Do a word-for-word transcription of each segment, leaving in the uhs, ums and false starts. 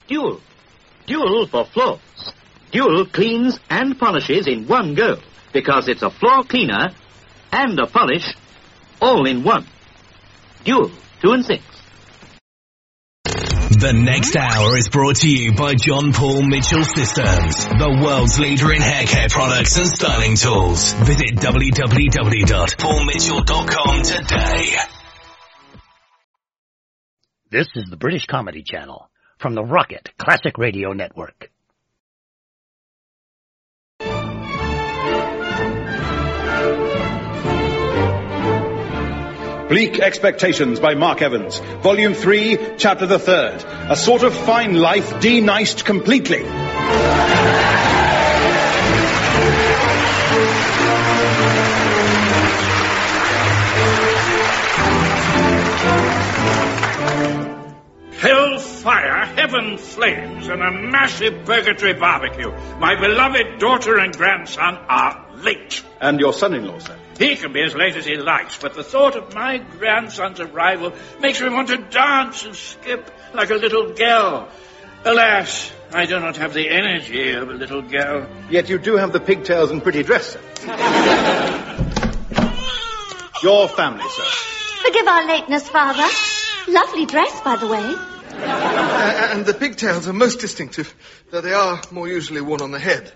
Dual. Dual for floors. Dual cleans and polishes in one go, because it's a floor cleaner and a polish all in one. Dual, two and six. The next hour is brought to you by John Paul Mitchell Systems, the world's leader in hair care products and styling tools. Visit w w w dot paul mitchell dot com today. This is the British Comedy Channel from the Rocket Classic Radio Network. Bleak Expectations by Mark Evans. Volume three, Chapter the third. A sort of fine life de-niced completely. Hellfire, heaven flames, and a massive purgatory barbecue. My beloved daughter and grandson are late. And your son-in-law, sir? He can be as late as he likes, but the thought of my grandson's arrival makes me want to dance and skip like a little girl. Alas, I do not have the energy of a little girl. Yet you do have the pigtails and pretty dress, sir. Your family, sir. Forgive our lateness, Father. Lovely dress, by the way. Uh, and the pigtails are most distinctive, though they are more usually worn on the head.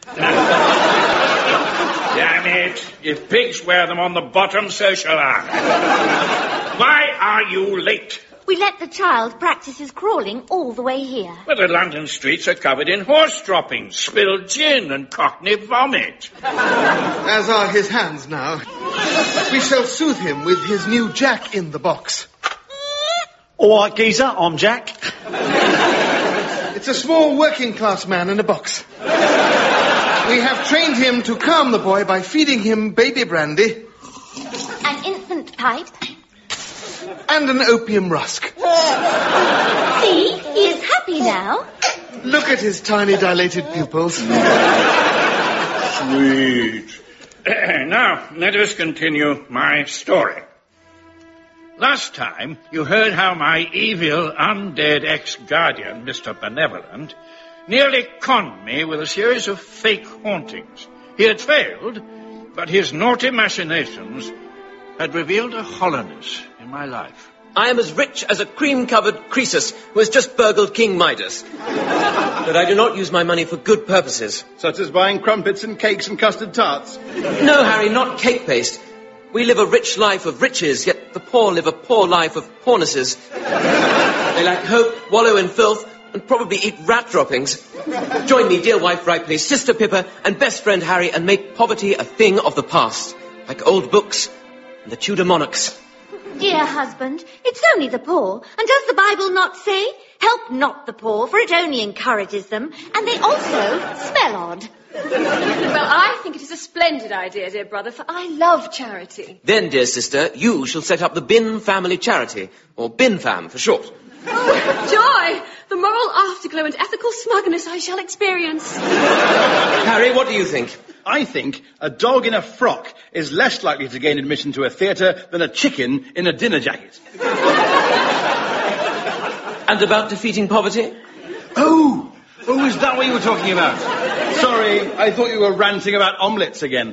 Damn it. If pigs wear them on the bottom, so shall I. Why are you late? We let the child practice his crawling all the way here. But the London streets are covered in horse droppings, spilled gin and cockney vomit. As are his hands now. We shall soothe him with his new Jack in the box. All right, geezer, I'm Jack. It's a small working-class man in a box. We have trained him to calm the boy by feeding him baby brandy. An infant pipe. And an opium rusk. See, he is happy now. Look at his tiny dilated pupils. Sweet. Now, let us continue my story. Last time, you heard how my evil, undead ex-guardian, Mister Benevolent, nearly conned me with a series of fake hauntings. He had failed, but his naughty machinations had revealed a hollowness in my life. I am as rich as a cream-covered Croesus who has just burgled King Midas. But I do not use my money for good purposes. Such as buying crumpets and cakes and custard tarts? No, Harry, not cake-based. We live a rich life of riches, yet the poor live a poor life of poornesses. They lack hope, wallow in filth, and probably eat rat droppings. Join me, dear wife Ripley, sister Pippa, and best friend Harry, and make poverty a thing of the past, like old books and the Tudor monarchs. Dear husband, it's only the poor. And does the Bible not say, help not the poor, for it only encourages them, and they also smell odd. Well, I think it is a splendid idea, dear brother, for I love charity. Then, dear sister, you shall set up the Bin Family Charity, or Bin Fam for short. Oh, joy! The moral afterglow and ethical smugness I shall experience. Harry, what do you think? I think a dog in a frock is less likely to gain admission to a theatre than a chicken in a dinner jacket. And about defeating poverty? Oh! Oh, is that what you were talking about? Sorry, I thought you were ranting about omelettes again.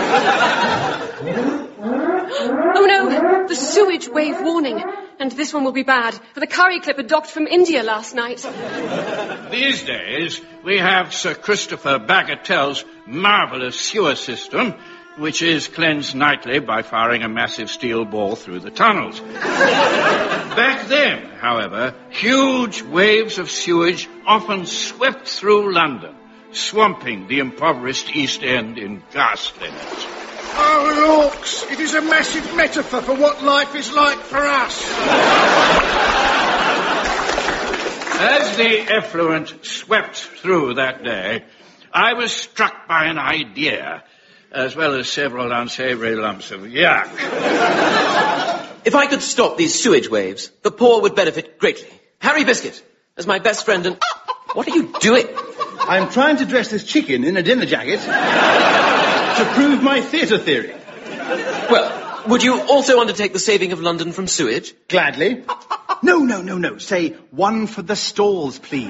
Oh, no, the sewage wave warning. And this one will be bad, for the curry clipper docked from India last night. These days, we have Sir Christopher Bagatelle's marvellous sewer system, which is cleansed nightly by firing a massive steel ball through the tunnels. Back then, however, huge waves of sewage often swept through London, swamping the impoverished East End in ghastliness. Oh, looks, it is a massive metaphor for what life is like for us. As the effluent swept through that day, I was struck by an idea, as well as several unsavory lumps of yuck. If I could stop these sewage waves, the poor would benefit greatly. Harry Biscuit, as my best friend and... What are you doing? I'm trying to dress this chicken in a dinner jacket to prove my theatre theory. Well, would you also undertake the saving of London from sewage? Gladly. No, no, no, no. Say, one for the stalls, please.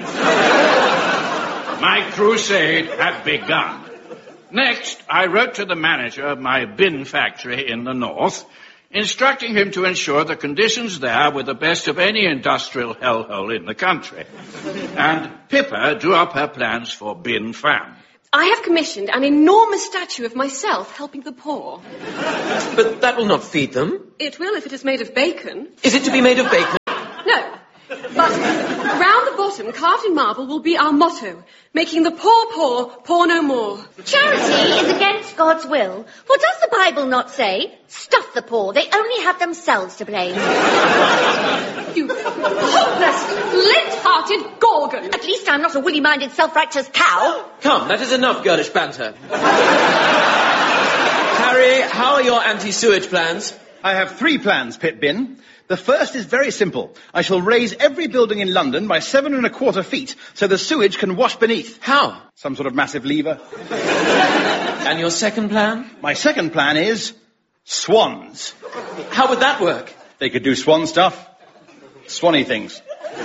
My crusade had begun. Next, I wrote to the manager of my bin factory in the north, instructing him to ensure the conditions there were the best of any industrial hellhole in the country. And Pippa drew up her plans for Bin Fam. I have commissioned an enormous statue of myself helping the poor. But that will not feed them. It will if it is made of bacon. Is it to be made of bacon? No. But round the bottom, carved in marble, will be our motto, making the poor poor, poor no more. Charity is against God's will. For does the Bible not say, stuff the poor, they only have themselves to blame? You hopeless, lint-hearted gorgon. At least I'm not a woolly-minded, self-righteous cow. Come, that is enough girlish banter. Harry, how are your anti-sewage plans? I have three plans, Pip-Bin. The first is very simple. I shall raise every building in London by seven and a quarter feet so the sewage can wash beneath. How? Some sort of massive lever. And your second plan? My second plan is swans. How would that work? They could do swan stuff. Swanny things.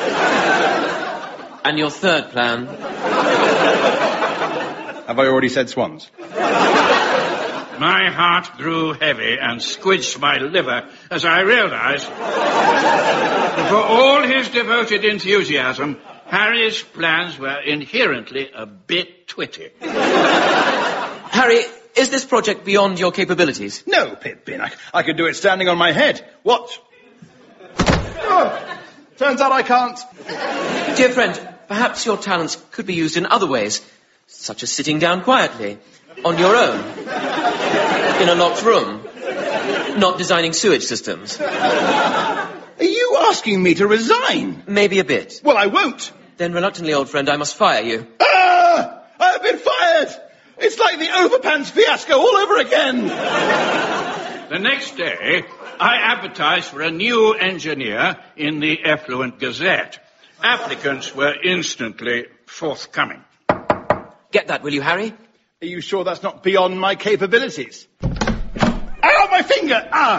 And your third plan? Have I already said swans? My heart grew heavy and squidged my liver as I realized that for all his devoted enthusiasm, Harry's plans were inherently a bit twitty. Harry, is this project beyond your capabilities? No, Pip-Bin. I, I could do it standing on my head. Watch. Oh, turns out I can't. Dear friend, perhaps your talents could be used in other ways, such as sitting down quietly, on your own, in a locked room, not designing sewage systems. Are you asking me to resign? Maybe a bit. Well, I won't. Then reluctantly, old friend, I must fire you. Ah! I've been fired! It's like the overpants fiasco all over again. The next day, I advertised for a new engineer in the Effluent Gazette. Applicants were instantly forthcoming. Get that, will you, Harry? Are you sure that's not beyond my capabilities? Ow, my finger! Ah!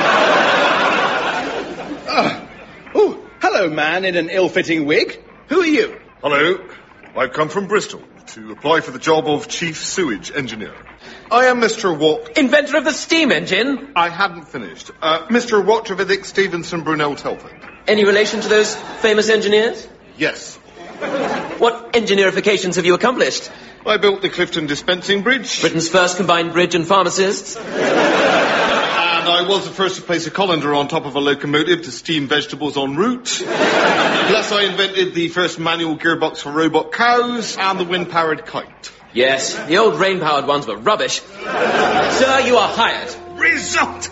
ah. Oh, hello, man in an ill-fitting wig. Who are you? Hello. I've come from Bristol to apply for the job of Chief Sewage Engineer. I am Mister Watt... Inventor of the steam engine? I hadn't finished. Uh, Mister Watrovidic Stevenson Brunel Telford. Any relation to those famous engineers? Yes. What engineerifications have you accomplished? I built the Clifton Dispensing Bridge. Britain's first combined bridge and pharmacists. And I was the first to place a colander on top of a locomotive to steam vegetables en route. Plus I invented the first manual gearbox for robot cows and the wind-powered kite. Yes, the old rain-powered ones were rubbish. Sir, you are hired. Result!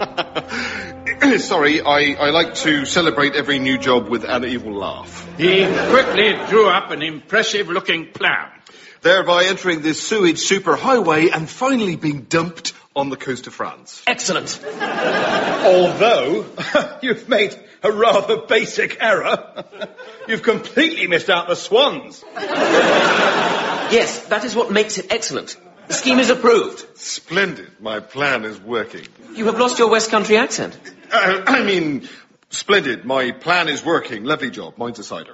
Sorry, I, I like to celebrate every new job with an evil laugh. He quickly drew up an impressive-looking plan. Thereby entering this sewage superhighway and finally being dumped on the coast of France. Excellent. Although, you've made a rather basic error. You've completely missed out the swans. Yes, that is what makes it excellent. The scheme is approved. Splendid. My plan is working. You have lost your West Country accent. Uh, I mean, splendid. My plan is working. Lovely job. Mine's a cider.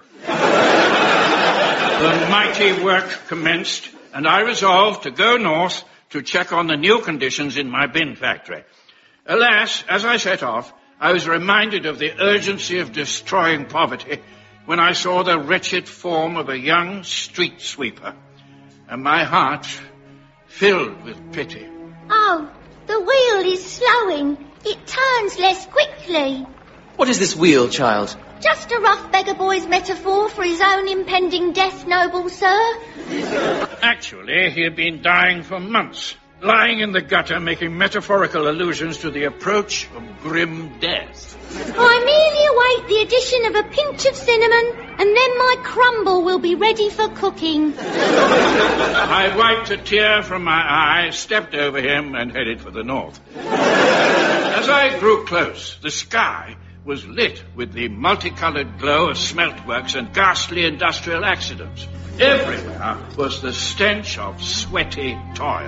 The mighty work commenced, and I resolved to go north to check on the new conditions in my bin factory. Alas, as I set off, I was reminded of the urgency of destroying poverty when I saw the wretched form of a young street sweeper, and my heart filled with pity. Oh, the wheel is slowing. It turns less quickly. What is this wheel, child? Just a rough beggar boy's metaphor for his own impending death, noble sir. Actually, he had been dying for months, lying in the gutter making metaphorical allusions to the approach of grim death. I merely await the addition of a pinch of cinnamon, and then my crumble will be ready for cooking. I wiped a tear from my eye, stepped over him, and headed for the north. As I grew close, the sky was lit with the multicolored glow of smeltworks and ghastly industrial accidents. Everywhere was the stench of sweaty toil.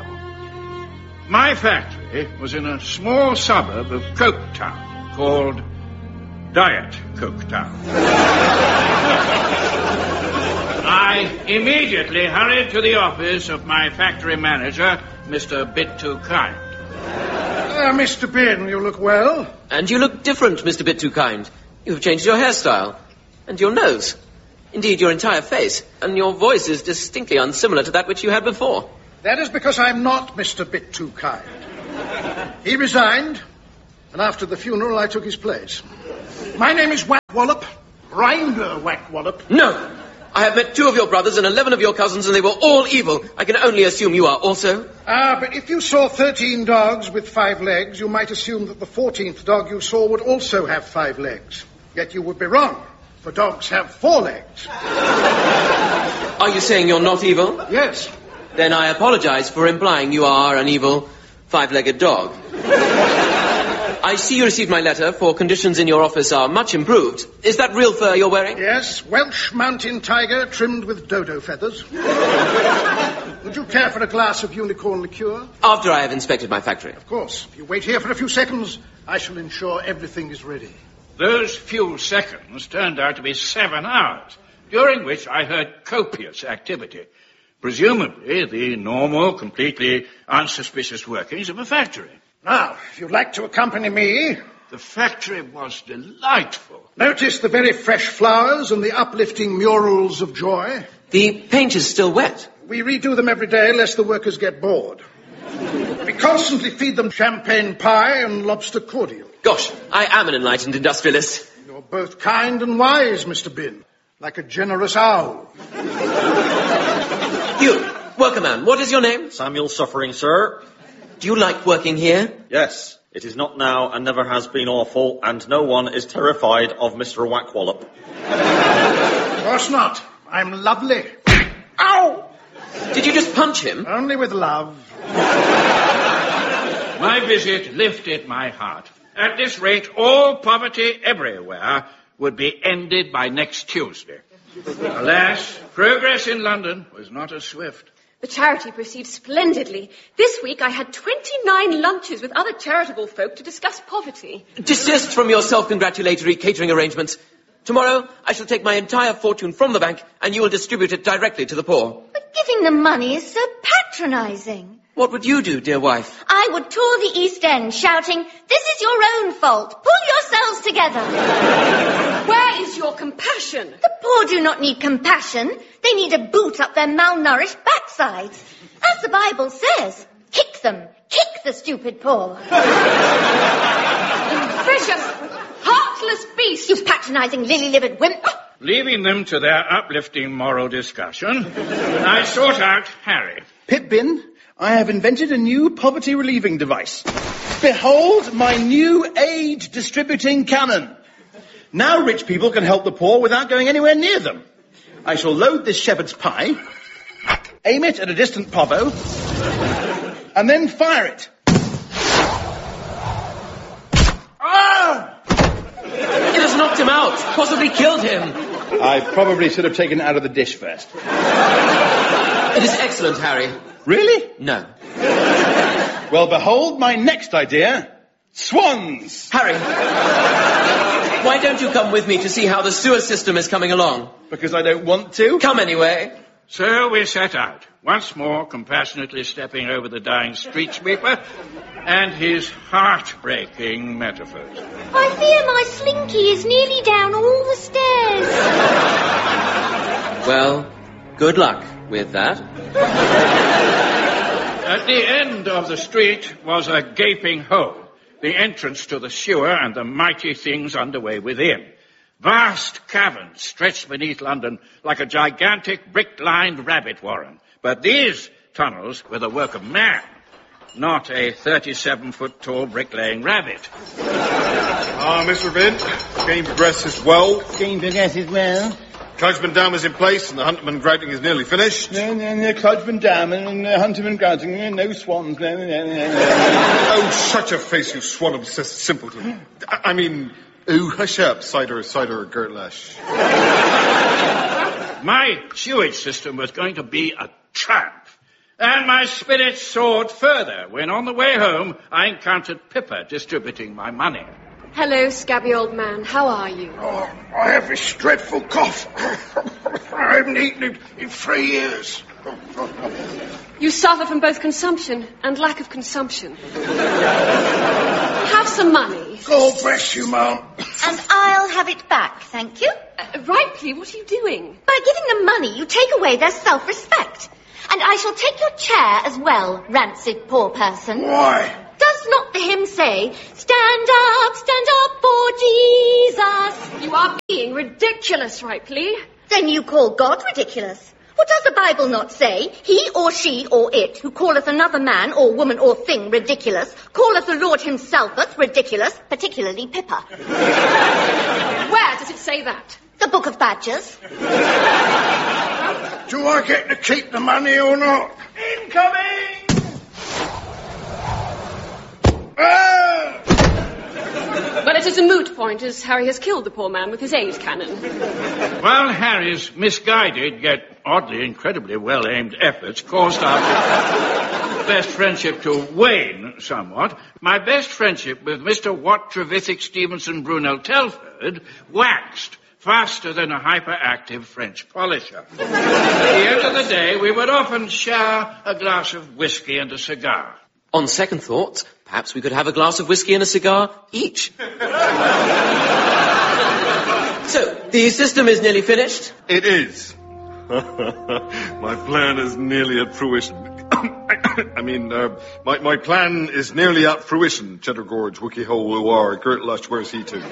My factory was in a small suburb of Coketown called Diet Coketown. I immediately hurried to the office of my factory manager, Mister Bit Too Kind. Ah, Mister Bin, you look well. And you look different, Mister Bit Too Kind. You've changed your hairstyle. And your nose. Indeed, your entire face. And your voice is distinctly unsimilar to that which you had before. That is because I'm not Mister Bit Too Kind. He resigned, and after the funeral I took his place. My name is Whack Wallop. Grinder Whack Wallop. No! I have met two of your brothers and eleven of your cousins, and they were all evil. I can only assume you are also. Ah, but if you saw thirteen dogs with five legs, you might assume that the fourteenth dog you saw would also have five legs. Yet you would be wrong, for dogs have four legs. Are you saying you're not evil? Yes. Then I apologize for implying you are an evil, five-legged dog. I see you received my letter, for conditions in your office are much improved. Is that real fur you're wearing? Yes, Welsh mountain tiger trimmed with dodo feathers. Would you care for a glass of unicorn liqueur? After I have inspected my factory. Of course. If you wait here for a few seconds, I shall ensure everything is ready. Those few seconds turned out to be seven hours, during which I heard copious activity. Presumably the normal, completely unsuspicious workings of a factory. Now, if you'd like to accompany me... The factory was delightful. Notice the very fresh flowers and the uplifting murals of joy. The paint is still wet. We redo them every day lest the workers get bored. We constantly feed them champagne pie and lobster cordial. Gosh, I am an enlightened industrialist. You're both kind and wise, Mister Bin. Like a generous owl. You, worker man, what is your name? Samuel Suffering, sir. Do you like working here? Yes. It is not now and never has been awful, and no one is terrified of Mister Whack Wallop. Of course not. I'm lovely. Ow! Did you just punch him? Only with love. My visit lifted my heart. At this rate, all poverty everywhere would be ended by next Tuesday. Alas, progress in London was not as swift. The charity proceeds splendidly. This week I had twenty-nine lunches with other charitable folk to discuss poverty. Desist from your self-congratulatory catering arrangements. Tomorrow I shall take my entire fortune from the bank and you will distribute it directly to the poor. But giving them money is so patronising. What would you do, dear wife? I would tour the East End shouting, "This is your own fault. Pull yourselves together." Where is your compassion? The poor do not need compassion. They need a boot up their malnourished backsides. As the Bible says, kick them. Kick the stupid poor. Vicious, heartless beast. You patronising lily-livered wimp. Leaving them to their uplifting moral discussion, I sought out Harry. Pip-Bin, I have invented a new poverty-relieving device. Behold my new aid-distributing cannon. Now rich people can help the poor without going anywhere near them. I shall load this shepherd's pie, aim it at a distant povo, and then fire it. Ah! It has knocked him out, possibly killed him. I probably should have taken it out of the dish first. It is excellent, Harry. Really? No. Well, behold my next idea. Swans! Harry, why don't you come with me to see how the sewer system is coming along? Because I don't want to. Come anyway. So we set out, once more compassionately stepping over the dying street sweeper and his heartbreaking metaphors. I fear my slinky is nearly down all the stairs. Well, good luck with that. At the end of the street was a gaping hole, the entrance to the sewer and the mighty things underway within. Vast caverns stretched beneath London like a gigantic brick-lined rabbit warren. But these tunnels were the work of man, not a thirty-seven-foot-tall bricklaying rabbit. Ah, Mister Vint, game progress is well. Game progress is well. Clodsman Dam is in place and the Hunterman grouting is nearly finished. No, no, no, Clodsman Dam and uh, Hunterman grouting, no, no swans, no, no, no, no. Oh, shut your face, you swan obsessed simpleton. I, I mean, ooh, hush up, cider, cider, Gertlash. My sewage system was going to be a triumph, and my spirits soared further when on the way home I encountered Pippa distributing my money. Hello, scabby old man. How are you? Oh, I have this dreadful cough. I haven't eaten it in three years. You suffer from both consumption and lack of consumption. Have some money. God bless you, Mum. And I'll have it back, thank you. Uh, Ripley, what are you doing? By giving them money, you take away their self-respect. And I shall take your chair as well, rancid poor person. Why? Does not the hymn say, stand up, stand up for Jesus? You are being ridiculous, Ripley. Then you call God ridiculous. What does the Bible not say? He or she or it who calleth another man or woman or thing ridiculous, calleth the Lord himself ridiculous, particularly Pippa. Where does it say that? The Book of Badgers. Do I get to keep the money or not? Incoming! Ah! Well, it is a moot point, as Harry has killed the poor man with his aid cannon. Well, Harry's misguided, yet oddly, incredibly well-aimed efforts caused our best friendship to wane somewhat. My best friendship with Mister Watt Trevithick Stevenson Brunel Telford waxed faster than a hyperactive French polisher. At the end of the day, we would often share a glass of whiskey and a cigar. On second thoughts, perhaps we could have a glass of whiskey and a cigar each. So, the system is nearly finished? It is. My plan is nearly at fruition. I mean, uh, my, my plan is nearly at fruition. Cheddar Gorge, Wookie Hole, Loire, Gert Lush, where's he to?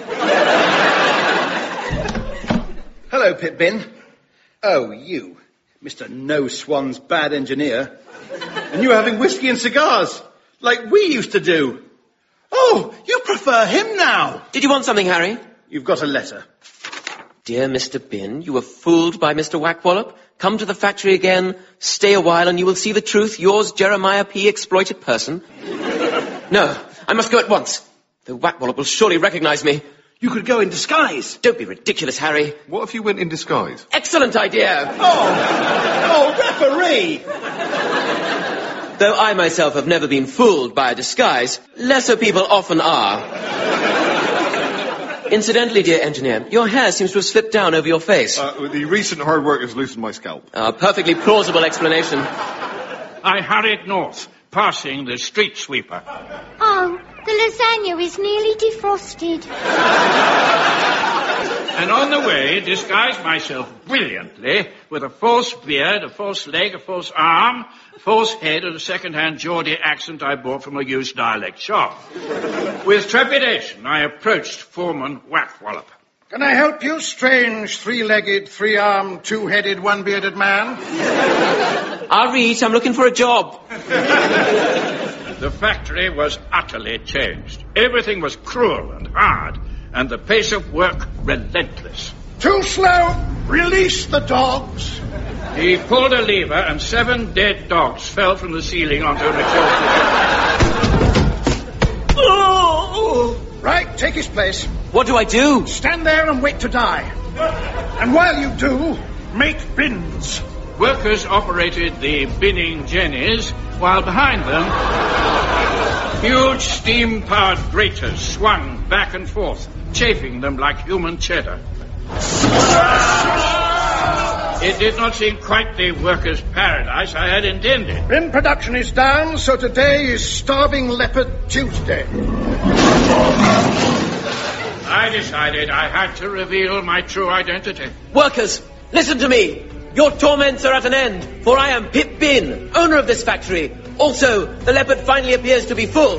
Hello, Pip-Bin. Oh, you, Mister No Swan's bad engineer. And you were having whiskey and cigars, like we used to do. Oh, you prefer him now. Did you want something, Harry? You've got a letter. Dear Mister Bin, you were fooled by Mister Wackwallop. Come to the factory again, stay a while, and you will see the truth. Yours, Jeremiah P. Exploited person. No, I must go at once. The Wackwallop will surely recognize me. You could go in disguise. Don't be ridiculous, Harry. What if you went in disguise? Excellent idea. Oh, oh, referee. Though I myself have never been fooled by a disguise, lesser people often are. Incidentally, dear engineer, your hair seems to have slipped down over your face. Uh, the recent hard work has loosened my scalp. A perfectly plausible explanation. I hurried north, passing the street sweeper. Oh, the lasagna is nearly defrosted. And on the way, disguised myself brilliantly with a false beard, a false leg, a false arm, a false head, and a second-hand Geordie accent I bought from a used dialect shop. With trepidation, I approached Foreman Wackwallop. Can I help you, strange, three-legged, three-armed, two-headed, one-bearded man? I'll read. I'm looking for a job. The factory was utterly changed. Everything was cruel and hard, and the pace of work relentless. Too slow. Release the dogs. He pulled a lever, and seven dead dogs fell from the ceiling onto an exhausted... Oh! Right, take his place. What do I do? Stand there and wait to die. And while you do, make bins. Workers operated the binning jennies, while behind them, huge steam-powered graters swung back and forth, chafing them like human cheddar. It did not seem quite the workers' paradise I had intended. Bin production is down, so today is Starving Leopard Tuesday. I decided I had to reveal my true identity. Workers, listen to me. Your torments are at an end, for I am Pip Bin, owner of this factory. Also, the leopard finally appears to be full.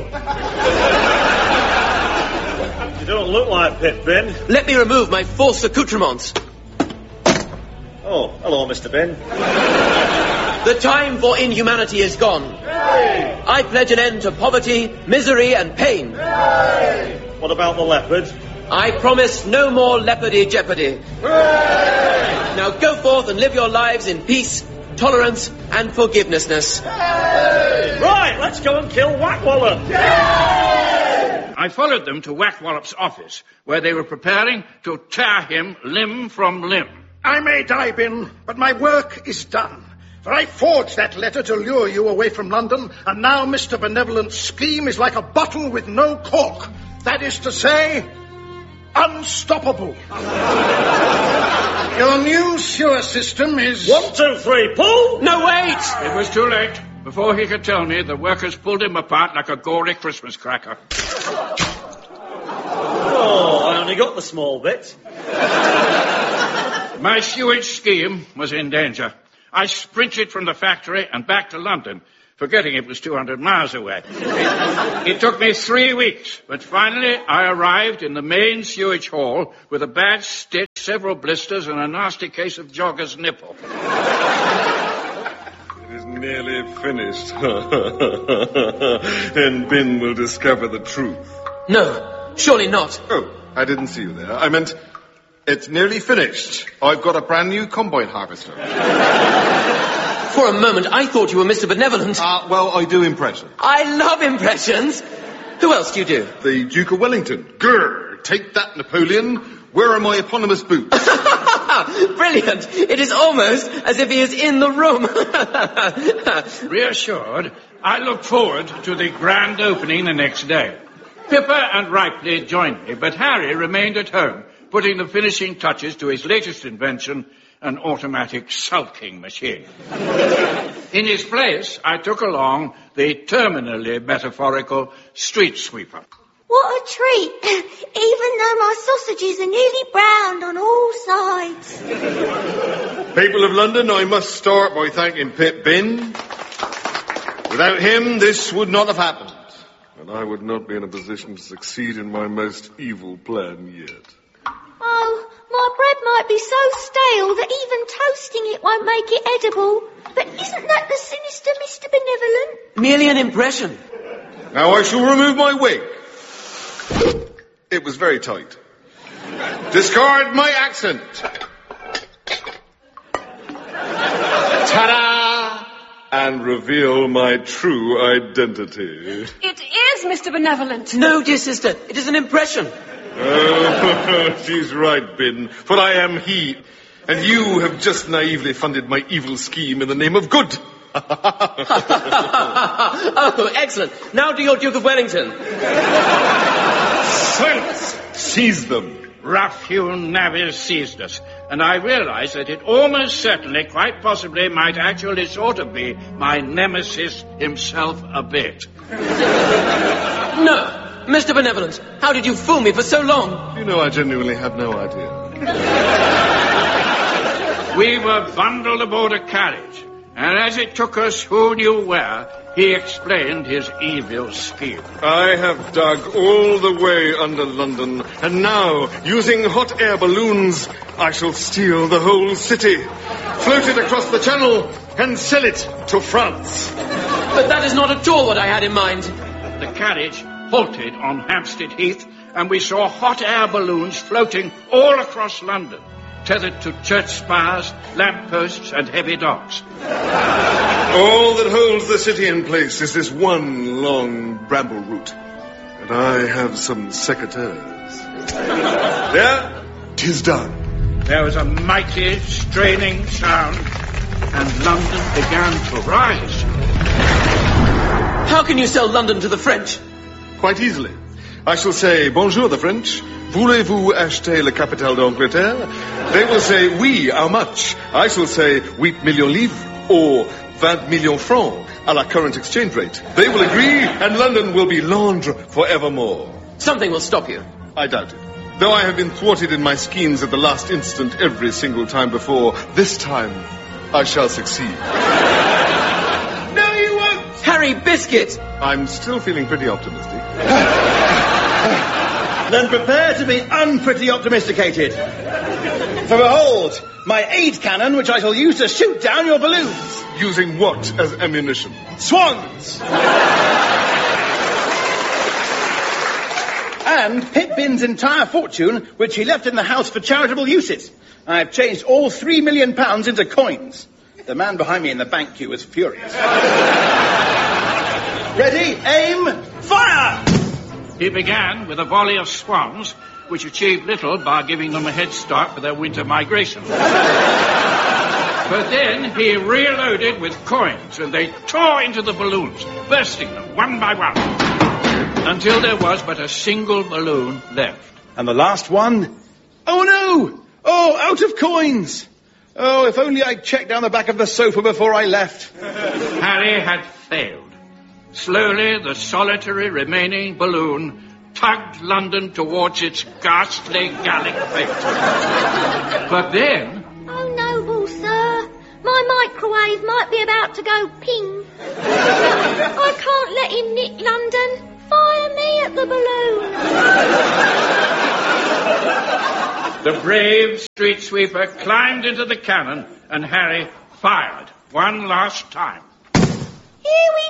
You don't look like Pip Bin. Let me remove my false accoutrements. Oh, hello, Mister Bin. The time for inhumanity is gone. Hey! I pledge an end to poverty, misery, and pain. Hey! What about the leopard? I promise no more leopardy jeopardy. Hooray! Now go forth and live your lives in peace, tolerance, and forgivenessness. Hey! Right, let's go and kill Wackwallop. I followed them to Wackwallop's office, where they were preparing to tear him limb from limb. I may die, Bin, but my work is done. For I forged that letter to lure you away from London, and now Mister Benevolent's scheme is like a bottle with no cork. That is to say, unstoppable. Your new sewer system is... One, two, three, pull! No, wait! It was too late. Before he could tell me, the workers pulled him apart like a gory Christmas cracker. Oh, I only got the small bit. My sewage scheme was in danger. I sprinted from the factory and back to London, forgetting it was two hundred miles away. It, it took me three weeks, but finally I arrived in the main sewage hall with a bad stitch, several blisters, and a nasty case of jogger's nipple. It is nearly finished. And Ben will discover the truth. No, surely not. Oh, I didn't see you there. I meant, it's nearly finished. I've got a brand new combine harvester. For a moment, I thought you were Mister Benevolent. Ah, uh, well, I do impressions. I love impressions. Who else do you do? The Duke of Wellington. Grr, take that, Napoleon. Where are my eponymous boots? Brilliant. It is almost as if he is in the room. Reassured, I look forward to the grand opening the next day. Pippa and Ripley joined me, but Harry remained at home, putting the finishing touches to his latest invention, an automatic sulking machine. In his place, I took along the terminally metaphorical street sweeper. What a treat, even though my sausages are nearly browned on all sides. People of London, I must start by thanking Pip Bin. Without him, this would not have happened. And I would not be in a position to succeed in my most evil plan yet. Oh, my bread might be so stale that even toasting it won't make it edible. But isn't that the sinister Mister Benevolent? Merely an impression. Now I shall remove my wig. It was very tight. Discard my accent. Ta-da! And reveal my true identity. It is Mister Benevolent. No, dear sister, it is an impression. Oh, she's right, Bin, for I am he. And you have just naively funded my evil scheme in the name of good. Oh, excellent. Now to your Duke of Wellington. Silence! Seize them. Rough-hewn navvies seized us, and I realized that it almost certainly, quite possibly, might actually sort of be my nemesis himself a bit. No, Mister Benevolent, how did you fool me for so long? You know, I genuinely have no idea. We were bundled aboard a carriage, and as it took us who knew where, he explained his evil scheme. I have dug all the way under London, and now, using hot air balloons, I shall steal the whole city, float it across the channel, and sell it to France. But that is not at all what I had in mind. The carriage halted on Hampstead Heath, and we saw hot air balloons floating all across London, tethered to church spires, lampposts, and heavy docks. All that holds the city in place is this one long bramble root. And I have some secateurs. There, 'tis done. There was a mighty, straining sound, and London began to rise. How can you sell London to the French? Quite easily. I shall say, bonjour, the French. Voulez-vous acheter la capitale d'Angleterre? They will say, oui, how much? I shall say, eight million livres, or twenty million francs, à la current exchange rate. They will agree, and London will be Londres forevermore. Something will stop you. I doubt it. Though I have been thwarted in my schemes at the last instant every single time before, this time I shall succeed. No, you won't! Harry Biscuit! I'm still feeling pretty optimistic. Then prepare to be unpretty optimisticated. For behold, my aid cannon, which I shall use to shoot down your balloons. Using what as ammunition? Swans! And Pip Bin's entire fortune, which he left in the house for charitable uses. I've changed all three million pounds into coins. The man behind me in the bank queue was furious. Ready, aim, fire! He began with a volley of swans, which achieved little by giving them a head start for their winter migration. But then he reloaded with coins, and they tore into the balloons, bursting them one by one. until there was but a single balloon left. And the last one? Oh no! Oh, out of coins! Oh, if only I'd checked down the back of the sofa before I left. Harry had failed. Slowly, the solitary remaining balloon tugged London towards its ghastly Gallic fate. But then... Oh, noble sir, my microwave might be about to go ping. I can't let him nick London. Fire me at the balloon. The brave street sweeper climbed into the cannon, and Harry fired one last time. Here we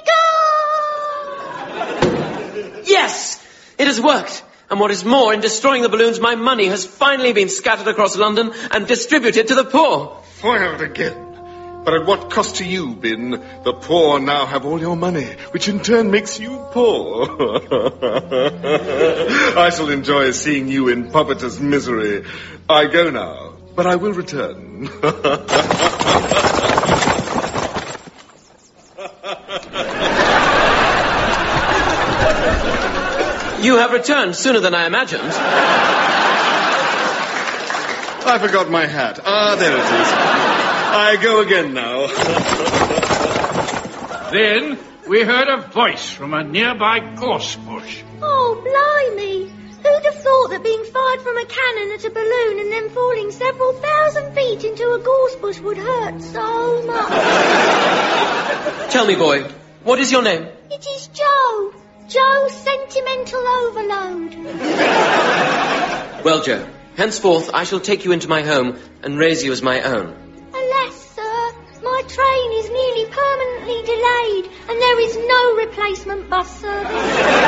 go! Yes! It has worked. And what is more, in destroying the balloons, my money has finally been scattered across London and distributed to the poor. Foiled again. But at what cost to you, Bin? The poor now have all your money, which in turn makes you poor. I shall enjoy seeing you in poverty's misery. I go now, but I will return. You have returned sooner than I imagined. I forgot my hat. Ah, there it is. I go again now. Then we heard a voice from a nearby gorse bush. Oh, blimey. Who'd have thought that being fired from a cannon at a balloon and then falling several thousand feet into a gorse bush would hurt so much? Tell me, boy, what is your name? It is Joe. Joe Sentimental Overload. Well, Joe, henceforth I shall take you into my home and raise you as my own. Alas, sir, my train is nearly permanently delayed and there is no replacement bus service.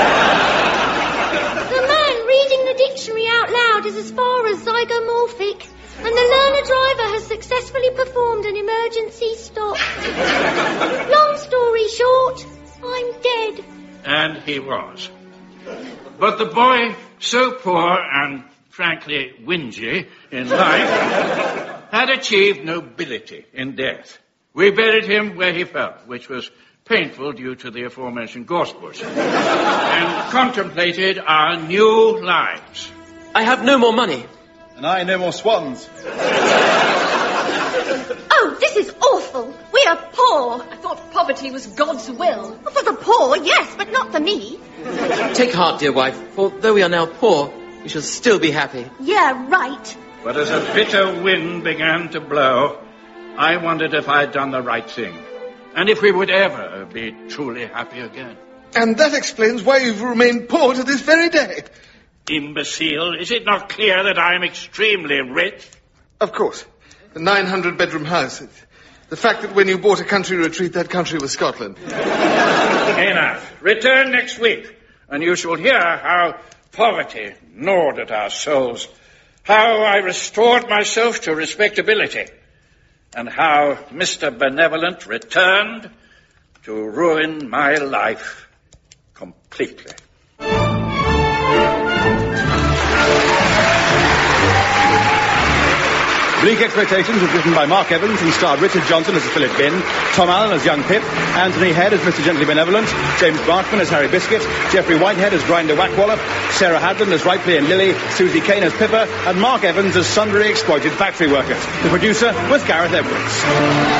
The man reading the dictionary out loud is as far as zygomorphic, and the learner driver has successfully performed an emergency stop. Long story short, I'm dead. And he was. But the boy, so poor and frankly whingy in life, had achieved nobility in death. We buried him where he fell, which was painful due to the aforementioned gorse bush, and contemplated our new lives. I have no more money. And I no more swans. Oh, this is awful. We are poor. I thought poverty was God's will. For the poor, yes, but not for me. Take heart, dear wife, for though we are now poor, we shall still be happy. Yeah, right. But as a bitter wind began to blow, I wondered if I'd done the right thing, and if we would ever be truly happy again. And that explains why you've remained poor to this very day. Imbecile, is it not clear that I am extremely rich? Of course. A nine hundred bedroom house. The fact that when you bought a country retreat, that country was Scotland. Enough. Return next week, and you shall hear how poverty gnawed at our souls, how I restored myself to respectability, and how Mister Benevolent returned to ruin my life completely. Bleak Expectations was written by Mark Evans and starred Richard Johnson as Philip Bin, Tom Allen as young Pip, Anthony Head as Mister Gently Benevolent, James Barkman as Harry Biscuit, Geoffrey Whitehead as Grinder Wackwallop, Sarah Hadland as Ripley and Lily, Susie Kane as Pippa, and Mark Evans as sundry exploited factory workers. The producer was Gareth Edwards.